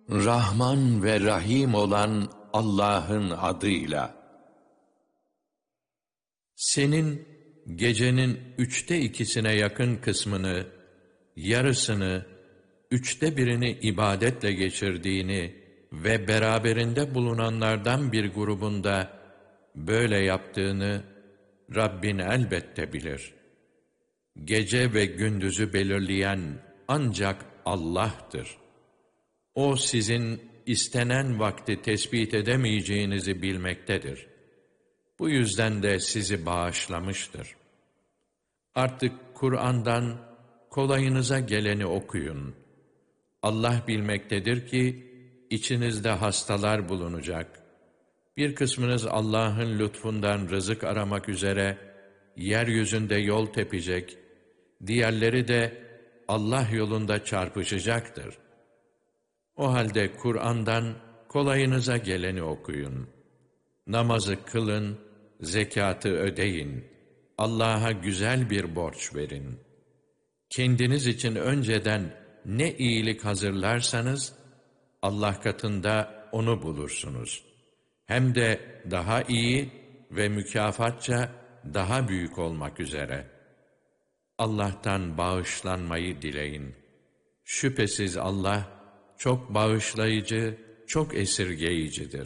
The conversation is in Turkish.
Rahman ve Rahim olan Allah'ın adıyla. Senin gecenin 2/3'üne yakın kısmını, yarısını, 1/3'ünü ibadetle geçirdiğini ve beraberinde bulunanlardan bir grubunda böyle yaptığını Rabbin elbette bilir. Gece ve gündüzü belirleyen ancak Allah'tır. O sizin istenen vakti tespit edemeyeceğinizi bilmektedir. Bu yüzden de sizi bağışlamıştır. Artık Kur'an'dan kolayınıza geleni okuyun. Allah bilmektedir ki içinizde hastalar bulunacak. Bir kısmınız Allah'ın lütfundan rızık aramak üzere yeryüzünde yol tepecek, diğerleri de Allah yolunda çarpışacaktır. O halde Kur'an'dan kolayınıza geleni okuyun. Namazı kılın, zekatı ödeyin. Allah'a güzel bir borç verin. Kendiniz için önceden ne iyilik hazırlarsanız, Allah katında onu bulursunuz. Hem de daha iyi ve mükafatça daha büyük olmak üzere. Allah'tan bağışlanmayı dileyin. Şüphesiz Allah çok bağışlayıcı, çok esirgeyicidir.